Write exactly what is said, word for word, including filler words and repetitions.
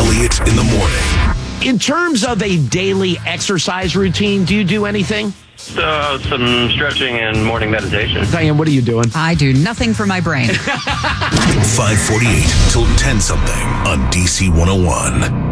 Elliott in the morning. In terms of a daily exercise routine, do you do anything? Uh, some stretching and morning meditation. Diane, what are you doing? I do nothing for my brain. five forty-eight till ten something on D C one oh one.